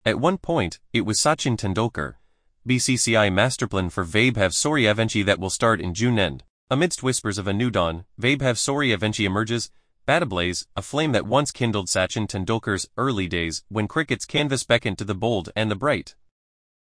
At one point, it was Sachin Tendulkar. BCCI masterplan for Vaibhav Suryavanshi that will start in June end. Amidst whispers of a new dawn, Vaibhav Suryavanshi emerges, bat ablaze, a flame that once kindled Sachin Tendulkar's early days when cricket's canvas beckoned to the bold and the bright.